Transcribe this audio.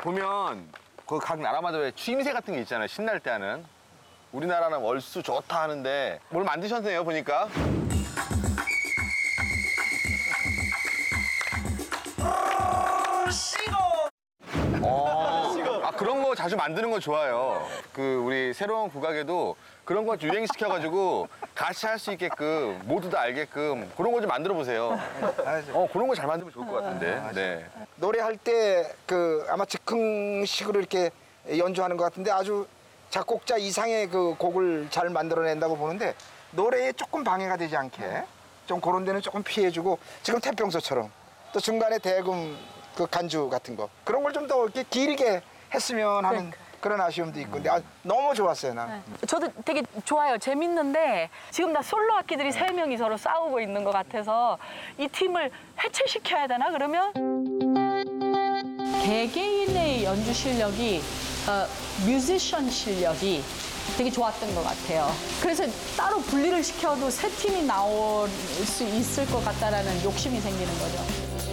보면 그 각 나라마다 왜 추임새 같은 게 있잖아요. 신날 때 하는. 우리나라는 월수 좋다 하는데 뭘 만드셨네요, 보니까. 그런 거 자주 만드는 거 좋아요. 그 우리 새로운 국악에도 그런 거 유행시켜가지고 같이 할 수 있게끔 모두 다 알게끔 그런 거 좀 만들어 보세요. 그런 거 잘 만들면 좋을 것 같은데. 네. 노래할 때 그 아마 즉흥식으로 이렇게 연주하는 것 같은데 아주 작곡자 이상의 그 곡을 잘 만들어낸다고 보는데 노래에 조금 방해가 되지 않게 좀 그런 데는 조금 피해주고 지금 태평소처럼 또 중간에 대금 그 간주 같은 거 그런 걸 좀 더 이렇게 길게 했으면 하는 그런 아쉬움도 있고 근데 너무 좋았어요 난. 저도 되게 좋아요. 재밌는데 지금 다 솔로 악기들이 세 명이 서로 싸우고 있는 것 같아서 이 팀을 해체시켜야 되나 그러면? 개개인의 연주 실력이 뮤지션 실력이 되게 좋았던 것 같아요. 그래서 따로 분리를 시켜도 세 팀이 나올 수 있을 것 같다라는 욕심이 생기는 거죠.